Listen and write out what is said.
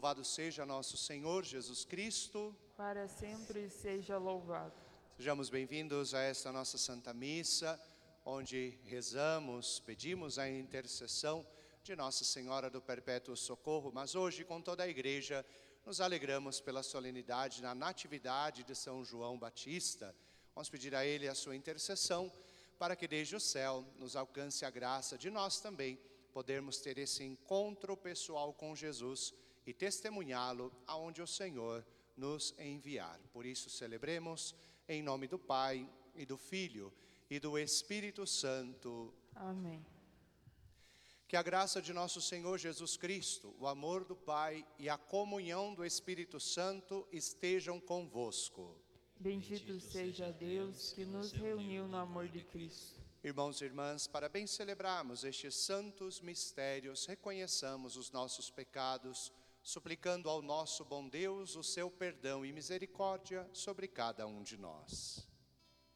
Louvado seja nosso Senhor Jesus Cristo. Para sempre seja louvado. Sejamos bem-vindos a esta nossa Santa Missa, onde rezamos, pedimos a intercessão de Nossa Senhora do Perpétuo Socorro, mas hoje, com toda a Igreja, nos alegramos pela solenidade na Natividade de São João Batista. Vamos pedir a Ele a sua intercessão, para que desde o céu nos alcance a graça de nós também podermos ter esse encontro pessoal com Jesus e testemunhá-lo aonde o Senhor nos enviar. Por isso celebremos em nome do Pai e do Filho e do Espírito Santo. Amém. Que a graça de nosso Senhor Jesus Cristo, o amor do Pai e a comunhão do Espírito Santo estejam convosco. Bendito seja Deus que nos reuniu no amor de Cristo. Irmãos e irmãs, para bem celebrarmos estes santos mistérios, reconheçamos os nossos pecados, suplicando ao nosso bom Deus o seu perdão e misericórdia sobre cada um de nós.